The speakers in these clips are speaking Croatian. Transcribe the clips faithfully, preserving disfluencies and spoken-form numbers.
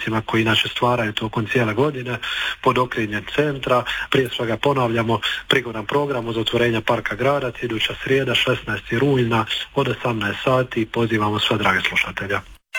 putnicima koji inače stvaraju tokom cijele godine pod okriljem centra. Prije svega ponavljamo prigodan program uz otvorenja Parka Gradac, iduća srijeda šesnaestog rujna od osamnaest sati. Pozivamo sve drage slušatelja.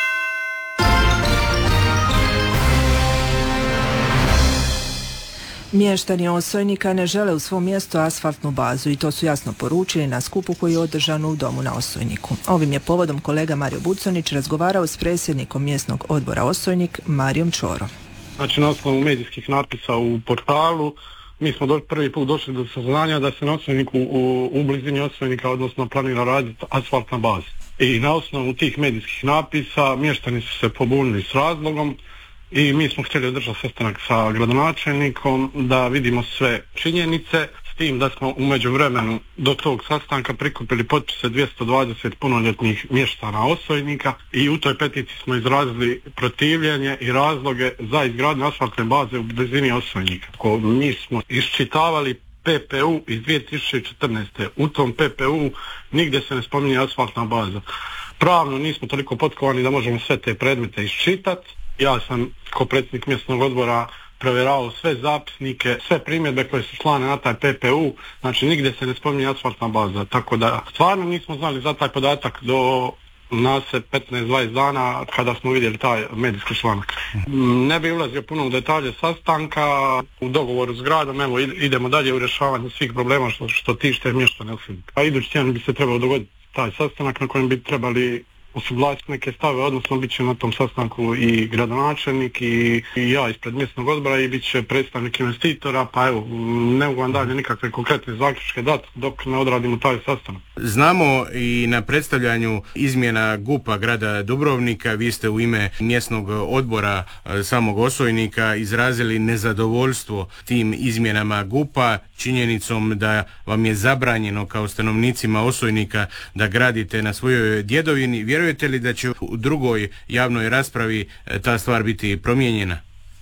Mještani Osojnika ne žele u svom mjestu asfaltnu bazu i to su jasno poručili na skupu koji je održan u domu na Osojniku. Ovim je povodom kolega Mario Buconić razgovarao s predsjednikom mjesnog odbora Osojnik, Marijom Čorom. Znači, na osnovu medijskih napisa u portalu mi smo do, prvi put došli do saznanja da se na Osojniku u, u blizini Osojnika, odnosno planira raditi asfaltna baza. I na osnovu tih medijskih napisa mještani su se pobunili s razlogom i mi smo htjeli održati sastanak sa gradonačelnikom da vidimo sve činjenice, s tim da smo u međuvremenu do tog sastanka prikupili potpise dvjesto dvadeset punoljetnih mještana Osojnika i u toj peticiji smo izrazili protivljenje i razloge za izgradnju asfaltne baze u blizini Osojnika. Ko mi smo iščitavali P P U iz dvije tisuće četrnaeste. U tom P P U nigdje se ne spominje asfaltna baza. Pravno nismo toliko potkovani da možemo sve te predmete iščitati. Ja sam kao predsjednik mjesnog odbora provjeravao sve zapisnike, sve primjedbe koje su slane na taj P P U, znači nigdje se ne spominje asfaltna baza, tako da stvarno nismo znali za taj podatak do nas petnaest dvadeset dana kada smo vidjeli taj medijski članak. Ne bi ulazio puno u detalje sastanka, u dogovoru s gradom, evo idemo dalje u rješavanju svih problema što, što tište mještane Osojnika. A idući tjedan bi se trebao dogoditi taj sastanak na kojem bi trebali usuglasiti neke stave, odnosno bit će na tom sastanku i gradonačelnik i, i ja ispred mjesnog odbora i bit će predstavnik investitora, pa evo, ne mogu vam dalje nikakve konkretne zaključke dati dok ne odradimo taj sastanak. Znamo i na predstavljanju izmjena G U P-a grada Dubrovnika, vi ste u ime mjesnog odbora samog Osojnika izrazili nezadovoljstvo tim izmjenama G U P-a, činjenicom da vam je zabranjeno kao stanovnicima Osojnika da gradite na svojoj djedovini. Vjerujete li da će u drugoj javnoj raspravi ta stvar biti promijenjena?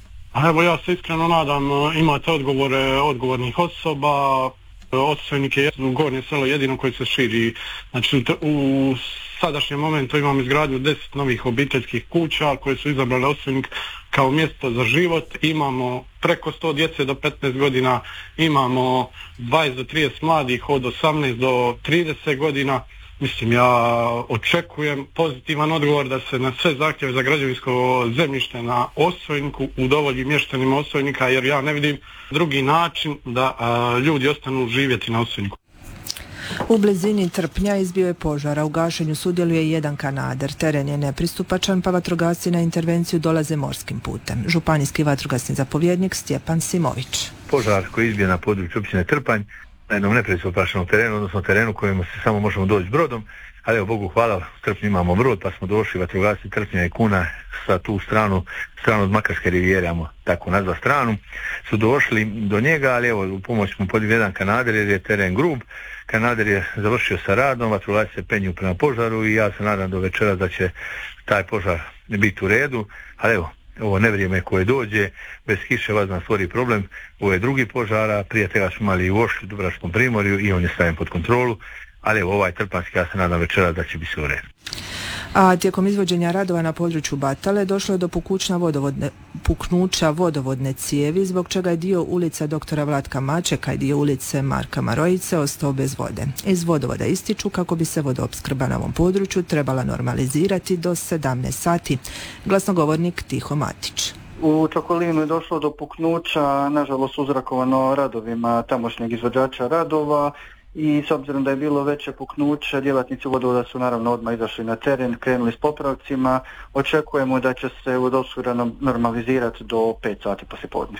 A evo, ja se iskreno nadam, imate odgovore odgovornih osoba. Osojnik je gornje selo jedino koje se širi. Znači, u sadašnjem momentu imamo izgradnju deset novih obiteljskih kuća koje su izabrale Osojnik kao mjesto za život. Imamo preko sto djece do petnaest godina, imamo dvadeset do trideset mladih od osamnaest do trideset godina. Mislim, ja očekujem pozitivan odgovor da se na sve zahtjeve za građevinsko zemljište na Osojniku udovolji mještanima Osojnika, jer ja ne vidim drugi način da a, ljudi ostanu živjeti na Osojniku. U blizini Trpnja izbio je požar, a u gašenju sudjeluje jedan kanader. Teren je nepristupačan, pa vatrogasci na intervenciju dolaze morskim putem. Županijski vatrogasni zapovjednik Stjepan Simović. Požar koji izbio na području općine Trpanj, na jednom nepristupačnom terenu, odnosno terenu kojemu se samo možemo doći brodom, ali evo, Bogu hvala, u Trpnju imamo brod, pa smo došli, vatrogasci Trpnja i Kuna sa tu stranu, stranu od Makarske rivijere, ajmo tako nazva stranu, su došli do njega, ali evo, u pomoć smo podigli jedan kanader jer je teren grub. Kanader je završio sa radom, vatrogasci se penju prema požaru i ja se nadam do večera da će taj požar biti u redu, ali evo, ovo nevrijeme koje dođe, bez kiše vas nam stvori problem. Ovo je drugi požara, prije toga smo imali i u Ošlju, Dubrovačkom primorju i on je stavljen pod kontrolu, ali evo, ovaj trpanski, ja se nadam večera da će biti sve u redu. A tijekom izvođenja radova na području Batale došlo je do vodovodne, puknuća vodovodne cijevi, zbog čega je dio ulica doktora Vlatka Mačeka i dio ulice Marka Marojice ostao bez vode. Iz vodovoda ističu kako bi se vodoopskrba na ovom području trebala normalizirati do sedamnaest sati. Glasnogovornik Tiho Matić. U Čokolinu je došlo do puknuća, nažalost uzrakovano radovima tamošnjeg izvođača radova, i s obzirom da je bilo veće puknuće, djelatnici vodovoda su naravno odmah izašli na teren, krenuli s popravcima. Očekujemo da će se vodoopskrba normalizirati do pet sati poslijepodne.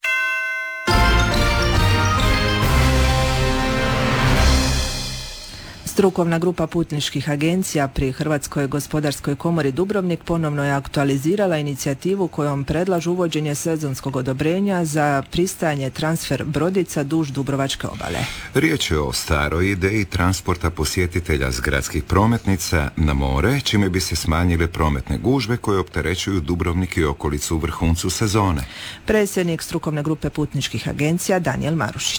Strukovna grupa putničkih agencija pri Hrvatskoj gospodarskoj komori Dubrovnik ponovno je aktualizirala inicijativu kojom predlažu uvođenje sezonskog odobrenja za pristajanje transfer brodica duž Dubrovačke obale. Riječ je o staroj ideji transporta posjetitelja s gradskih prometnica na more, čime bi se smanjile prometne gužve koje opterećuju Dubrovnik i okolicu u vrhuncu sezone. Predsjednik strukovne grupe putničkih agencija Danijel Marušić.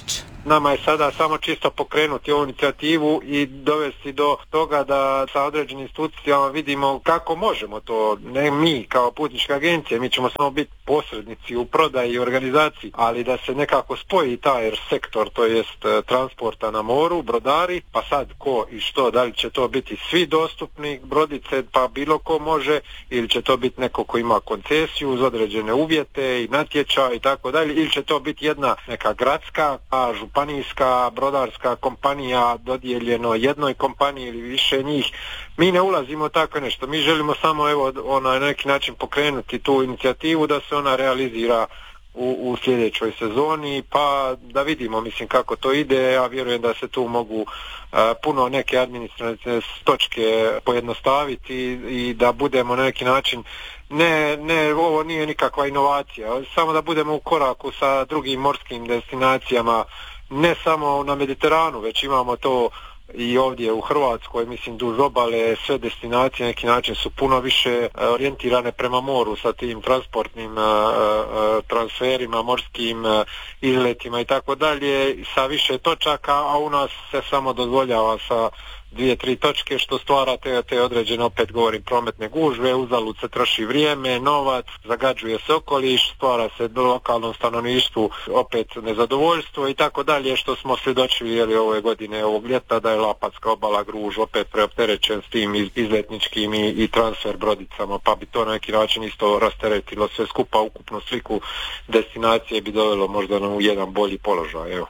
Nama je sada samo čisto pokrenuti ovu inicijativu i dovesti do toga da sa određenim institucijama vidimo kako možemo to, ne mi kao putnička agencija, mi ćemo samo biti posrednici u prodaji i organizaciji, ali da se nekako spoji taj sektor, to jest transporta na moru, brodari, pa sad ko i što, da li će to biti svi dostupni brodice, pa bilo ko može, ili će to biti neko ko ima koncesiju uz određene uvjete i natječaj i tako dalje, ili će to biti jedna neka gradska, a županijska brodarska kompanija dodijeljeno jednoj kompaniji ili više njih. Mi ne ulazimo u tako nešto, mi želimo samo evo ona, na neki način pokrenuti tu inicijativu da se ona realizira u, u sljedećoj sezoni, pa da vidimo mislim kako to ide. Ja vjerujem da se tu mogu uh, puno neke administrativne točke pojednostaviti i, i da budemo na neki način ne, ne, ovo nije nikakva inovacija, samo da budemo u koraku sa drugim morskim destinacijama, ne samo na Mediteranu, već imamo to i ovdje u Hrvatskoj, mislim duž obale, sve destinacije na neki način su puno više orijentirane prema moru sa tim transportnim uh, uh, transferima, morskim uh, izletima i tako dalje, sa više točaka, a u nas se samo dozvoljava sa dvije, tri točke, što stvara te, te određene, opet govorim, prometne gužve, uzalud se troši vrijeme, novac, zagađuje se okoliš, stvara se lokalnom stanovništvu opet nezadovoljstvo i tako dalje, što smo svjedočili jeli, ove godine, ovog ljeta, da je Lapatska obala, Gruž opet preopterećen s tim iz, izletničkim i, i transfer brodicama, pa bi to na neki način isto rasteretilo sve skupa, ukupnu sliku destinacije bi dovelo možda na jedan bolji položaj, evo.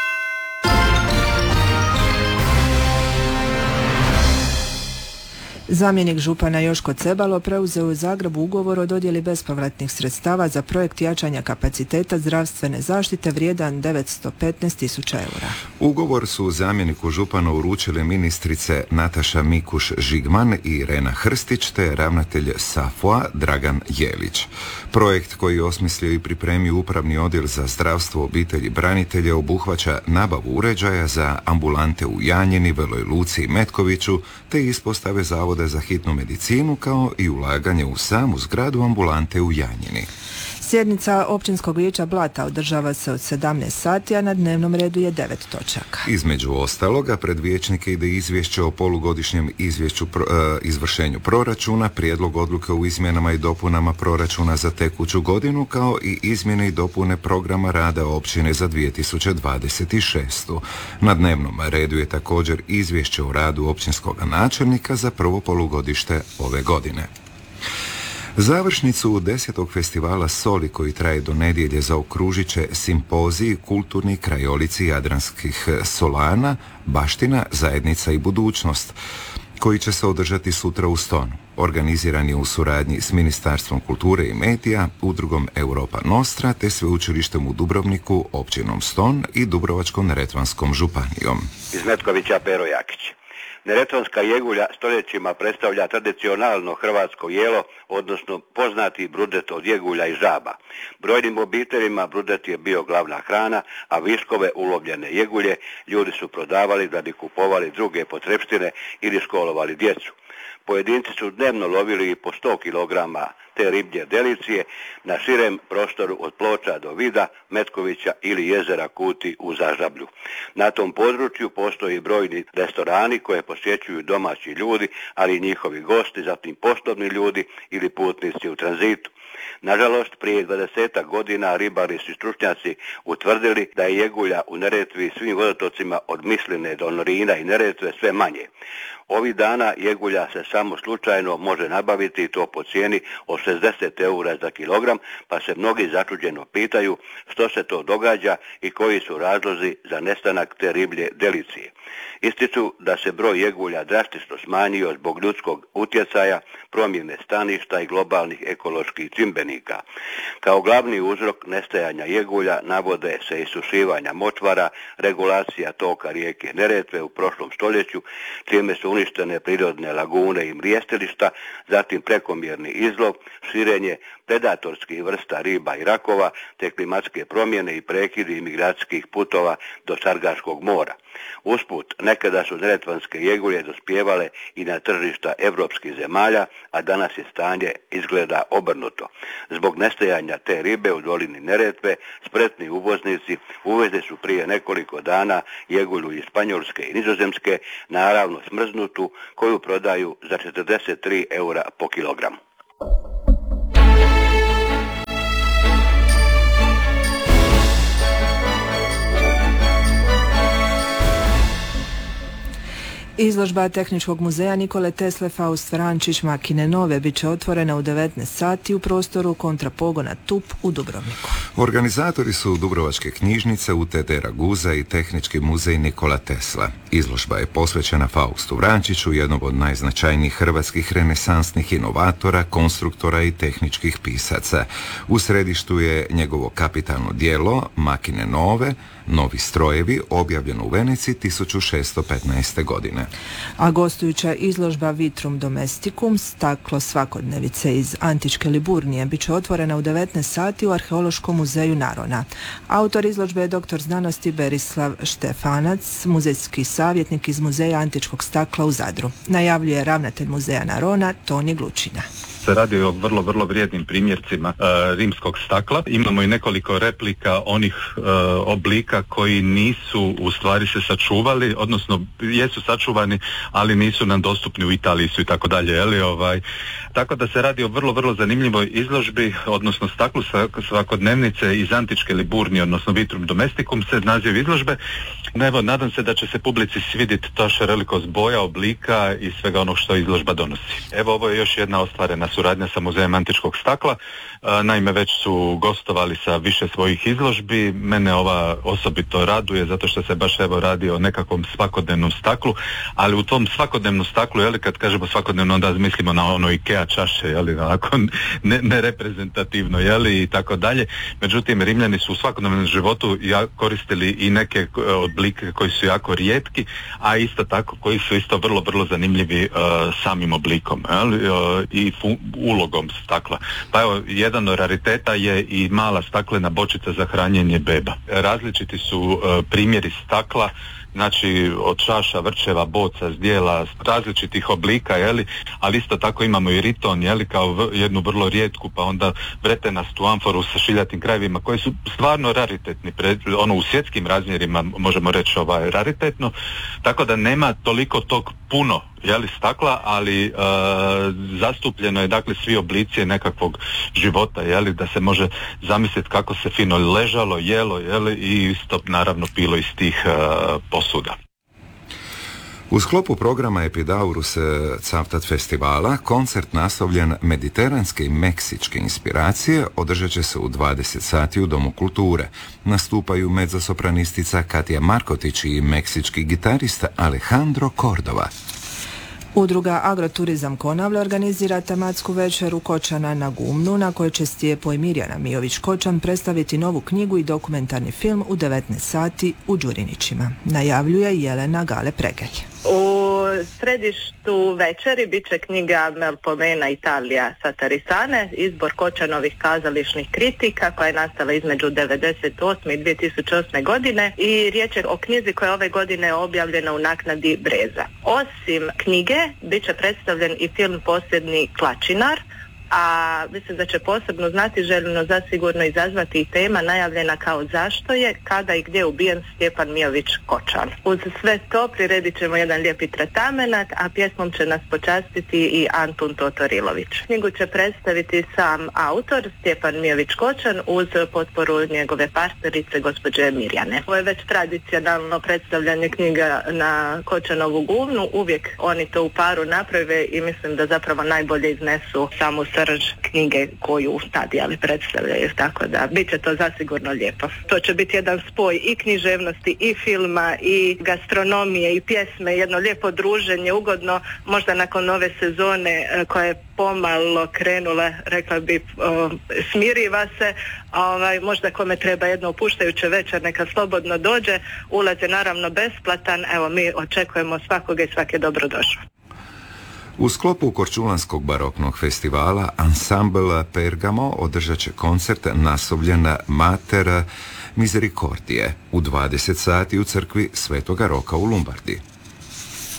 Zamjenik župana Joško Cebalo preuzeo u Zagrebu ugovor o dodjeli bespovratnih sredstava za projekt jačanja kapaciteta zdravstvene zaštite vrijedan devetsto petnaest tisuća eura. Ugovor su zamjeniku župana uručile ministrice Nataša Mikuš-Žigman i Irena Hrstić te ravnatelj S A F O A Dragan Jelić. Projekt koji je osmislio i pripremio Upravni odjel za zdravstvo obitelji branitelja obuhvaća nabavu uređaja za ambulante u Janjini, Veloj Luci i Metkoviću te ispostave Zavoda za hitnu medicinu kao i ulaganje u samu zgradu ambulante u Janjini. Sjednica Općinskog vijeća Blata održava se od sedamnaest sati, a na dnevnom redu je devet točaka. Između ostaloga, pred vijećnike ide izvješće o polugodišnjem izvješću pro, e, izvršenju proračuna, prijedlog odluke o izmjenama i dopunama proračuna za tekuću godinu, kao i izmjene i dopune programa rada općine za dvije tisuće dvadeset šestu. Na dnevnom redu je također izvješće o radu općinskog načelnika za prvo polugodište ove godine. Završnicu desetog festivala Soli koji traje do nedjelje zaokružit će simpozij Kulturni krajolici jadranskih solana, baština, zajednica i budućnost, koji će se održati sutra u Stonu. Organiziran je u suradnji s Ministarstvom kulture i medija, udrugom Europa Nostra te sveučilištem u Dubrovniku, općinom Ston i Dubrovačko-neretvanskom županijom. Iz Metkovića Pero Jakić. Neretvanska jegulja stoljećima predstavlja tradicionalno hrvatsko jelo, odnosno poznati brudet od jegulja i žaba. Brojnim obiteljima brudet je bio glavna hrana, a viškove ulovljene jegulje ljudi su prodavali da bi kupovali druge potrepštine ili školovali djecu. Pojedinci su dnevno lovili i po sto kilograma te riblje delicije na širem prostoru od Ploča do Vida, Metkovića ili jezera Kuti u Zažablju. Na tom području postoji brojni restorani koje posjećuju domaći ljudi, ali i njihovi gosti, zatim poslovni ljudi ili putnici u tranzitu. Nažalost, prije dvadesetak godina ribari su stručnjaci utvrdili da je jegulja u Neretvi svim vodotocima od Misline do Norina i Neretve sve manje. Ovih dana jegulja se samo slučajno može nabaviti i to po cijeni od šezdeset eura za kilogram, pa se mnogi začuđeno pitaju što se to događa i koji su razlozi za nestanak te riblje delicije. Ističu da se broj jegulja drastično smanjio zbog ljudskog utjecaja, promjene staništa i globalnih ekoloških čimbenika. Kao glavni uzrok nestajanja jegulja navode se isušivanja močvara, regulacija toka rijeke Neretve u prošlom stoljeću, čime su uništene prirodne lagune i mrijestilišta, zatim prekomjerni izlov, širenje predatorskih vrsta riba i rakova, te klimatske promjene i prekidi imigracijskih putova do Sargaškog mora. Usput, nekada su neretvanske jegulje dospijevale i na tržišta evropskih zemalja, a danas je stanje izgleda obrnuto. Zbog nestajanja te ribe u dolini Neretve, spretni uvoznici uvezli su prije nekoliko dana jegulju iz Španjolske i Nizozemske, naravno smrznutu, koju prodaju za četrdeset tri eura po kilogramu. Izložba Tehničkog muzeja Nikole Tesle Faust Vrančić Makine Nove bit će otvorena u devetnaest sati u prostoru kontrapogona T U P u Dubrovniku. Organizatori su Dubrovačke knjižnice U T D Raguza i Tehnički muzej Nikola Tesla. Izložba je posvećena Faustu Vrančiću, jednom od najznačajnijih hrvatskih renesansnih inovatora, konstruktora i tehničkih pisaca. U središtu je njegovo kapitalno djelo Makine Nove, Novi strojevi, objavljeno u Venici tisuću šesto petnaeste. godine. A gostujuća izložba Vitrum Domesticum, staklo svakodnevice iz antičke Liburnije, bit će otvorena u devetnaest sati u Arheološkom muzeju Narona. Autor izložbe je doktor znanosti Berislav Štefanac, muzejski savjetnik iz Muzeja antičkog stakla u Zadru. Najavljuje ravnatelj muzeja Narona Toni Glučina. Se radi o vrlo, vrlo vrijednim primjercima e, rimskog stakla. Imamo i nekoliko replika onih e, oblika koji nisu u stvari se sačuvali, odnosno jesu sačuvani, ali nisu nam dostupni u Italiji su i tako dalje. Jeli, ovaj. Tako da se radi o vrlo, vrlo zanimljivoj izložbi, odnosno staklu svakodnevnice iz antičke Liburnije, odnosno Vitrum Domesticum se naziv izložbe. Evo, nadam se da će se publici svidjeti ta šarolikost boja, oblika i svega onog što izložba donosi. Evo, ovo je još jedna ostvarena suradnja sa Muzejem antičkog stakla. Naime, već su gostovali sa više svojih izložbi. Mene ova osobito raduje zato što se baš evo radi o nekakvom svakodnevnom staklu, ali u tom svakodnevnom staklu, jeli, kad kažemo svakodnevno, onda mislimo na ono Ikea čaše, jeli, onako ne, ne reprezentativno, jeli, i tako dalje. Međutim, Rimljani su u svakodnevnom životu ja koristili i neke oblike koji su jako rijetki, a isto tako koji su isto vrlo, vrlo zanimljivi uh, samim oblikom, jeli, uh, i fu- ulogom stakla. Pa evo, jedan od rariteta je i mala staklena bočica za hranjenje beba. Različiti su uh, primjeri stakla, znači od čaša, vrčeva, boca, zdjela, različitih oblika, jeli, ali isto tako imamo i riton, jeli, kao v, jednu vrlo rijetku, pa onda vretenastu amforu sa šiljatim krajevima, koji su stvarno raritetni, pre, ono u svjetskim razmjerima možemo reći ovaj, raritetno, tako da nema toliko tog puno, jeli, stakla, ali uh, zastupljeno je dakle svi oblici nekakvog života, jeli, da se može zamisliti kako se fino ležalo, jelo, jeli, i isto naravno pilo iz tih uh, posuda. U sklopu programa Epidaurus Cavtat festivala koncert naslovljen Mediteranske i meksičke inspiracije održat će se u dvadeset sati u Domu kulture. Nastupaju mezzosopranistica Katja Markotić i meksički gitarista Alejandro Cordova. Udruga Agroturizam Konavle organizira tematsku večeru Kočana na Gumnu, na kojoj će Stijepo i Mirjana Mijović-Kočan predstaviti novu knjigu i dokumentarni film u devetnaest sati u Đurinićima. Najavljuje Jelena Gale-Pregelj. U središtu večeri bit će knjiga Melpomena Italija Satarisane, izbor Kočanovih kazališnih kritika koja je nastala između devedeset osme i dvije tisuće osme. godine i riječ je o knjizi koja je ove godine objavljena u naknadi Breza. Osim knjige bit će predstavljen i film Posljednji klačinar, a mislim da će posebno znati željno zasigurno izazvati i tema najavljena kao zašto je, kada i gdje ubijen Stjepan Mijović-Kočan. Uz sve to priredit ćemo jedan lijepi tretamenat, a pjesmom će nas počastiti i Antun Totorilović. Knjigu će predstaviti sam autor Stjepan Mijović-Kočan uz potporu njegove partnerice gospođe Mirjane. Ovo je već tradicionalno predstavljanje knjiga na Kočanovu Gumnu, uvijek oni to u paru naprave i mislim da zapravo najbolje iznesu samu srž knjige koju nadijali predstavljaju, tako da bit će to zasigurno lijepo. To će biti jedan spoj i književnosti i filma i gastronomije i pjesme, jedno lijepo druženje, ugodno, možda nakon ove sezone koja je pomalo krenula, rekla bi, o, smiriva se, ovaj, možda kome treba jedno opuštajuće večer, neka slobodno dođe, ulaz je naravno besplatan, evo mi očekujemo svakoga i svake dobrodošlo. U sklopu Korčulanskog baroknog festivala Ansambl Pergamo održat će koncert naslovljen Mater Misericordije u dvadeset sati u crkvi Svetoga Roka u Lumbardi.